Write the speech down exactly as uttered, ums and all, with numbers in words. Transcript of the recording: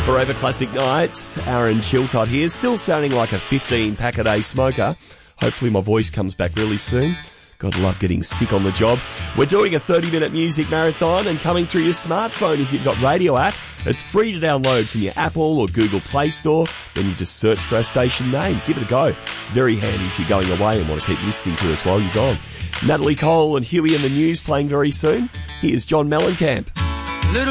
Forever Classic Nights, Aaron Chilcott here, still sounding like a fifteen-pack-a-day smoker. Hopefully my voice comes back really soon. God, I love getting sick on the job. We're doing a thirty-minute music marathon and coming through your smartphone if you've got Radio app. It's free to download from your Apple or Google Play Store. Then you just search for our station name. Give it a go. Very handy if you're going away and want to keep listening to us while you're gone. Natalie Cole and Huey in the News playing very soon. Here's John Mellencamp.